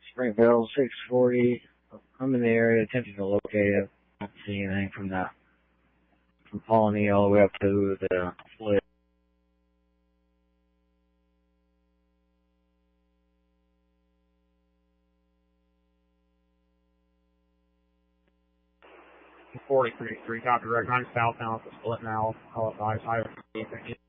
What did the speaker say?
Springfield 640. I'm in the area attempting to locate it. I don't see anything from Pawnee all the way up to the split. Three, copy, direct 9 southbound at the split now. Call it 5, 5,